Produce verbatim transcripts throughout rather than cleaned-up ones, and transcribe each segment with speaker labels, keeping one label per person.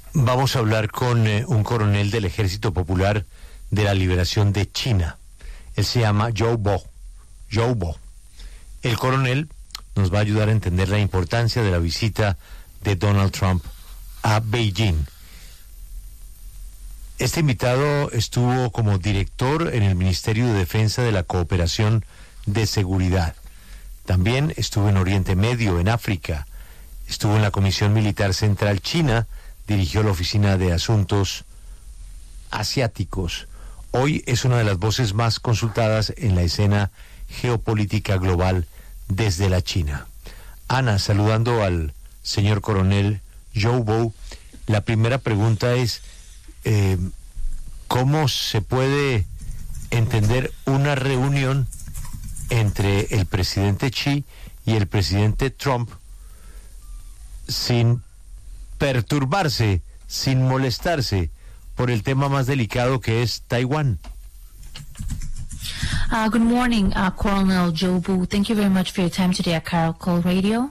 Speaker 1: Vamos a hablar con eh, un coronel del Ejército Popular de la Liberación de China. Él se llama Zhou Bo. Zhou Bo. El coronel nos va a ayudar a entender la importancia de la visita de Donald Trump a Beijing. Este invitado estuvo como director en el Ministerio de Defensa de la Cooperación de Seguridad. También estuvo en Oriente Medio, en África. Estuvo en la Comisión Militar Central China, dirigió la Oficina de Asuntos Asiáticos. Hoy es una de las voces más consultadas en la escena geopolítica global desde la China. Ana, saludando al señor coronel Zhou Bo, la primera pregunta es, eh, ¿cómo se puede entender una reunión entre el presidente Xi y el presidente Trump sin perturbarse, sin molestarse por el tema más delicado que es Taiwán?
Speaker 2: Uh, good morning, uh, Colonel Zhou Bo. Thank you very much for your time today at Caracol Radio.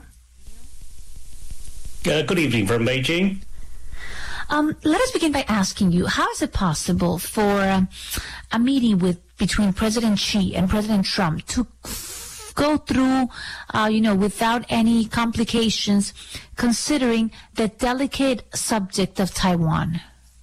Speaker 3: Uh, good evening from Beijing.
Speaker 2: Um, let us begin by asking you, how is it possible for um, a meeting with between President Xi and President Trump to f- go through, uh, you know, without any complications, considering the delicate subject of Taiwan?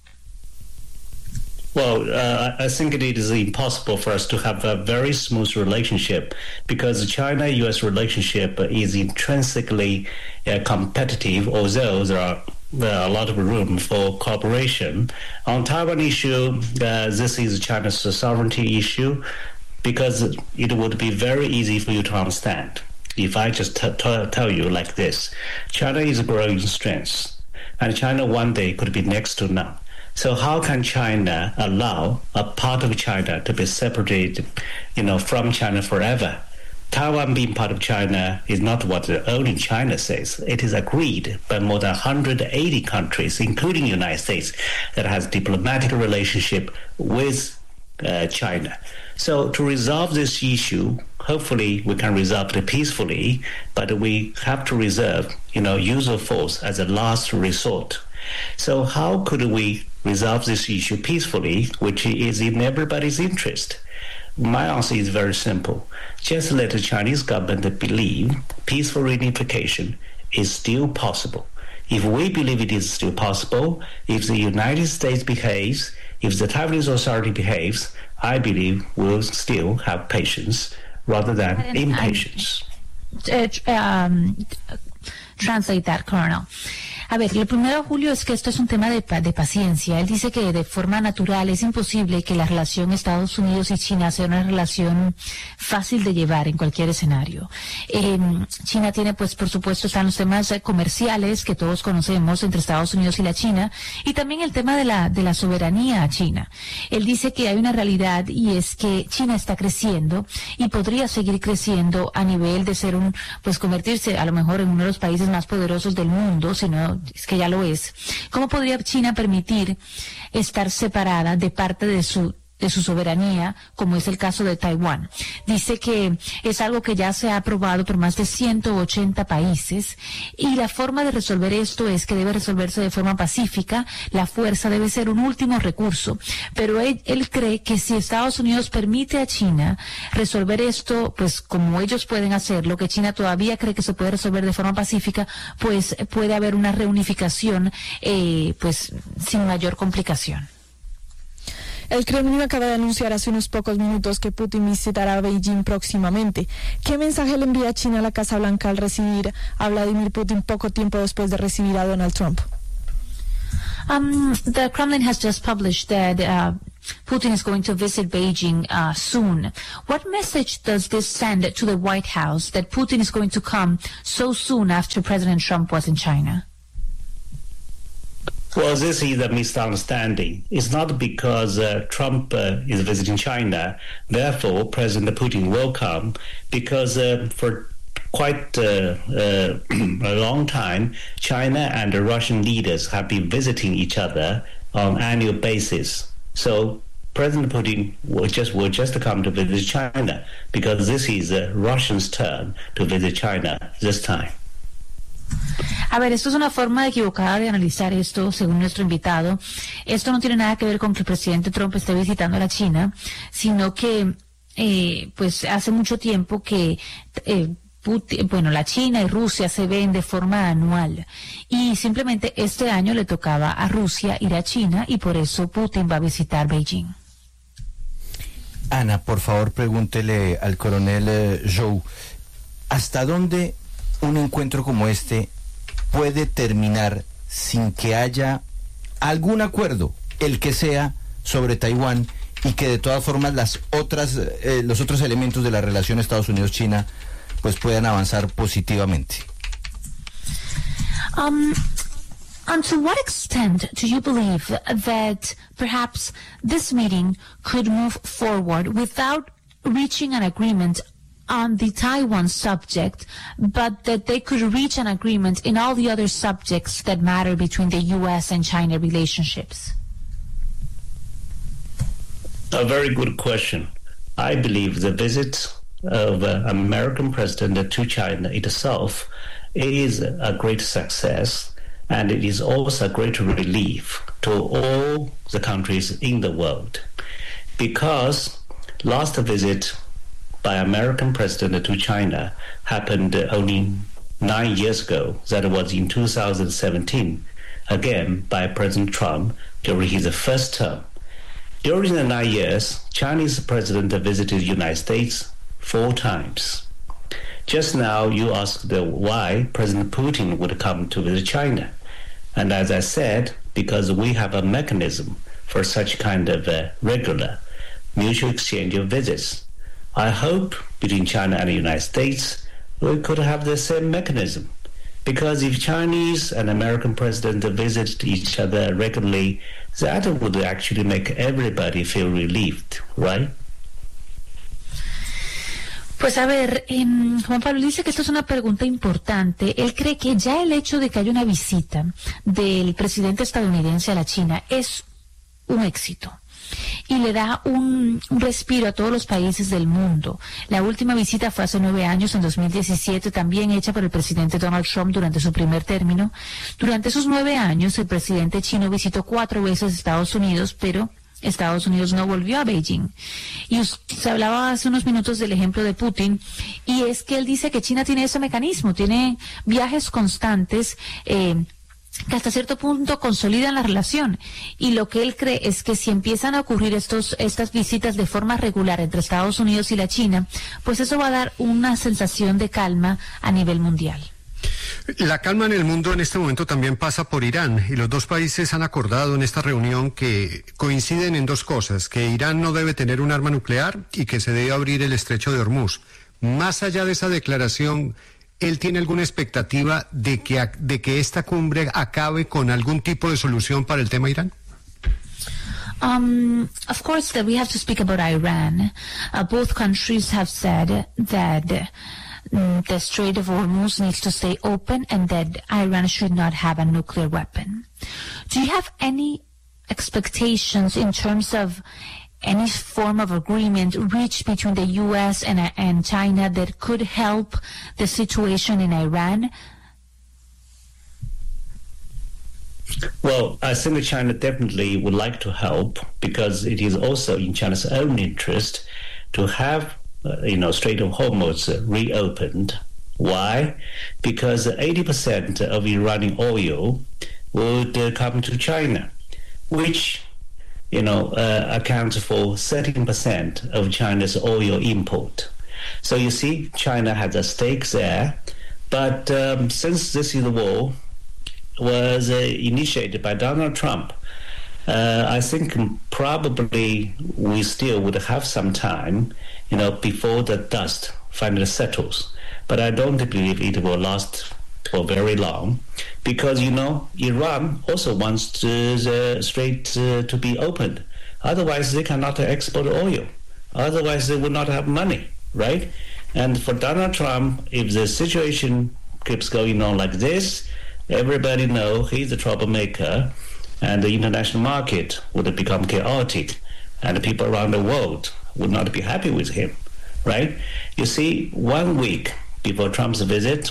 Speaker 3: Well, uh, I think it is impossible for us to have a very smooth relationship because the China-U S relationship is intrinsically uh, competitive, although there are uh, a lot of room for cooperation. On Taiwan issue, uh, this is China's sovereignty issue because it would be very easy for you to understand if I just t- t- tell you like this. China is growing in strength, and China one day could be next to none. So how can China allow a part of China to be separated, you know, from China forever? Taiwan being part of China is not what only China says. It is agreed by more than one hundred eighty countries, including the United States, that has diplomatic relationship with uh, China. So to resolve this issue, hopefully we can resolve it peacefully, but we have to reserve, you know, use of force as a last resort. So how could we resolve this issue peacefully, which is in everybody's interest? My answer is very simple. Just let the Chinese government believe peaceful reunification is still possible. If we believe it is still possible, if the United States behaves, if the Taiwanese authority behaves, I believe we'll still have patience rather than
Speaker 2: And,
Speaker 3: impatience.
Speaker 2: And, uh, um, translate that, Colonel. A ver, lo primero, Julio, es que esto es un tema de, de paciencia. Él dice que de forma natural es imposible que la relación Estados Unidos y China sea una relación fácil de llevar en cualquier escenario. Eh, China tiene, pues, por supuesto, están los temas comerciales que todos conocemos entre Estados Unidos y la China, y también el tema de la, de la soberanía china. Él dice que hay una realidad y es que China está creciendo y podría seguir creciendo a nivel de ser un, pues, convertirse a lo mejor en uno de los países más poderosos del mundo, sino es que ya lo es. ¿Cómo podría China permitir estar separada de parte de su de su soberanía, como es el caso de Taiwán? Dice que es algo que ya se ha aprobado por más de ciento ochenta países y la forma de resolver esto es que debe resolverse de forma pacífica. La fuerza debe ser un último recurso, pero él, él cree que si Estados Unidos permite a China resolver esto, pues como ellos pueden hacerlo, que China todavía cree que se puede resolver de forma pacífica, pues puede haber una reunificación eh, pues sin mayor complicación.
Speaker 4: El Kremlin acaba de anunciar hace unos pocos minutos que Putin visitará Beijing próximamente. ¿Qué mensaje le envía China a la Casa Blanca al recibir a Vladimir Putin poco tiempo después de recibir a Donald Trump?
Speaker 2: Um, the Kremlin has just published that uh, Putin is going to visit Beijing uh, soon. What message does this send to the White House that Putin is going to come so soon after President Trump was in China?
Speaker 3: Well, this is a misunderstanding. It's not because uh, Trump uh, is visiting China, therefore President Putin will come, because uh, for quite uh, uh, a long time, China and the Russian leaders have been visiting each other on an annual basis. So President Putin will just will just come to visit China because this is uh, Russians' turn to visit China this time.
Speaker 2: A ver, esto es una forma equivocada de analizar esto, según nuestro invitado. Esto no tiene nada que ver con que el presidente Trump esté visitando a la China, sino que, eh, pues, hace mucho tiempo que, eh, Putin, bueno, la China y Rusia se ven de forma anual. Y simplemente este año le tocaba a Rusia ir a China y por eso Putin va a visitar Beijing.
Speaker 5: Ana, por favor, pregúntele al coronel eh, Zhou, ¿hasta dónde un encuentro como este puede terminar sin que haya algún acuerdo, el que sea, sobre Taiwán, y que de todas formas las otras, eh, los otros elementos de la relación Estados Unidos-China pues puedan avanzar positivamente?
Speaker 2: Um, and to what extent do you believe that perhaps this meeting could move forward without reaching an agreement on the Taiwan subject, but that they could reach an agreement in all the other subjects that matter between the U S and China relationships?
Speaker 3: A very good question. I believe the visit of uh, American president to China itself is a great success, and it is also a great relief to all the countries in the world, because last visit by American president to China happened only nine years ago. That was in two thousand seventeen, again by President Trump during his first term. During the nine years, Chinese president visited the United States four times. Just now, you asked why President Putin would come to visit China. And as I said, because we have a mechanism for such kind of uh, regular mutual exchange of visits. I hope between China and the United States, we could have the same mechanism. Because if Chinese and American president visit each other regularly, that would actually make everybody feel relieved, right?
Speaker 2: Pues a ver, eh, Juan Pablo dice que esto es una pregunta importante. Él cree que ya el hecho de que haya una visita del presidente estadounidense a la China es un éxito y le da un, un respiro a todos los países del mundo. La última visita fue hace nueve años, en dos mil diecisiete, también hecha por el presidente Donald Trump durante su primer término. Durante esos nueve años, el presidente chino visitó cuatro veces Estados Unidos, pero Estados Unidos no volvió a Beijing. Y se hablaba hace unos minutos del ejemplo de Putin, y es que él dice que China tiene ese mecanismo, tiene viajes constantes, eh, que hasta cierto punto consolidan la relación, y lo que él cree es que si empiezan a ocurrir estos estas visitas de forma regular entre Estados Unidos y la China, pues eso va a dar una sensación de calma a nivel mundial.
Speaker 6: La calma en el mundo en este momento también pasa por Irán, y los dos países han acordado en esta reunión que coinciden en dos cosas: que Irán no debe tener un arma nuclear y que se debe abrir el estrecho de Hormuz. Más allá de esa declaración, ¿él tiene alguna expectativa de que, de que esta cumbre acabe con algún tipo de solución para el tema Irán?
Speaker 2: Um, of course, that we have to speak about Iran. Uh, both countries have said that uh, the Strait of Hormuz needs to stay open and that Iran should not have a nuclear weapon. Do you have any expectations in terms of any form of agreement reached between the U S and, and China that could help the situation in Iran?
Speaker 3: Well, I think China definitely would like to help, because it is also in China's own interest to have, uh, you know, Strait of Hormuz reopened. Why? Because eighty percent of Iranian oil would uh, come to China, which you know, uh, accounts for thirteen percent of China's oil import. So you see, China has a stake there. But um, since this is the war was uh, initiated by Donald Trump, uh, I think probably we still would have some time, you know, before the dust finally settles. But I don't believe it will last for very long, because, you know, Iran also wants to, the Strait uh, to be opened. Otherwise, they cannot export oil. Otherwise, they would not have money, right? And for Donald Trump, if the situation keeps going on like this, everybody know he's a troublemaker, and the international market would become chaotic, and the people around the world would not be happy with him, right? You see, one week before Trump's visit,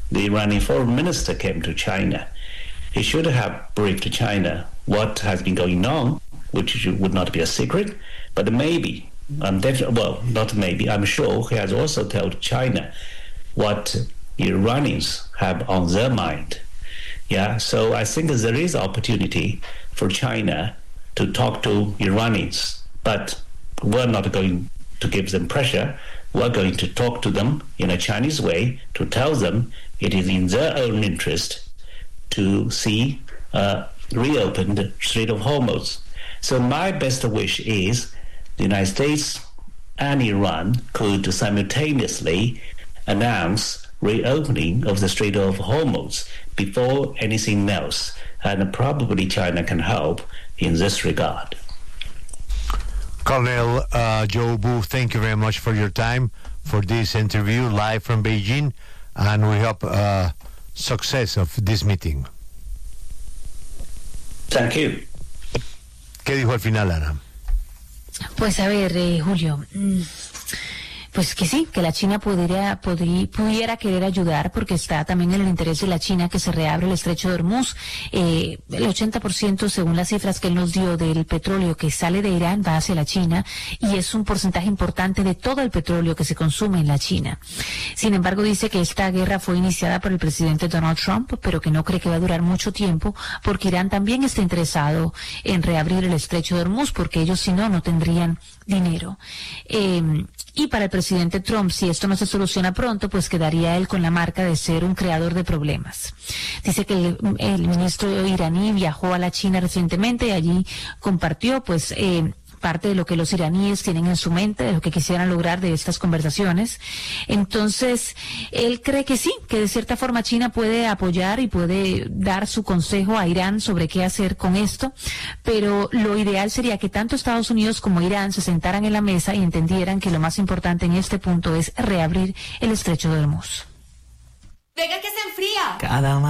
Speaker 3: the Iranian foreign minister came to China, he should have briefed China what has been going on, which would not be a secret, but maybe, I'm definitely, well, not maybe, I'm sure he has also told China what Iranians have on their mind. Yeah, so I think there is opportunity for China to talk to Iranians, but we're not going to give them pressure. We're going to talk to them in a Chinese way to tell them it is in their own interest to see uh, reopen the Strait of Hormuz. So my best wish is the United States and Iran could simultaneously announce reopening of the Strait of Hormuz before anything else, and probably China can help in this regard.
Speaker 1: Colonel uh, Joe Boo, thank you very much for your time for this interview live from Beijing, and we hope uh, success of this meeting.
Speaker 3: Thank you.
Speaker 1: ¿Qué dijo al final, Ana?
Speaker 2: Pues a ver, eh, Julio, mm, pues que sí, que la China pudiera, podría, pudiera querer ayudar, porque está también en el interés de la China que se reabra el estrecho de Hormuz. Eh, el ochenta por ciento, según las cifras que él nos dio, del petróleo que sale de Irán va hacia la China, y es un porcentaje importante de todo el petróleo que se consume en la China. Sin embargo, dice que esta guerra fue iniciada por el presidente Donald Trump, pero que no cree que va a durar mucho tiempo, porque Irán también está interesado en reabrir el estrecho de Hormuz, porque ellos si no, no tendrían dinero. Eh, y para el presidente Trump, si esto no se soluciona pronto, pues quedaría él con la marca de ser un creador de problemas. Dice que el, el ministro iraní viajó a la China recientemente y allí compartió, pues, eh, parte de lo que los iraníes tienen en su mente, de lo que quisieran lograr de estas conversaciones. Entonces, él cree que sí, que de cierta forma China puede apoyar y puede dar su consejo a Irán sobre qué hacer con esto, pero lo ideal sería que tanto Estados Unidos como Irán se sentaran en la mesa y entendieran que lo más importante en este punto es reabrir el estrecho de Hormuz.
Speaker 7: Venga que se enfría.
Speaker 8: Cada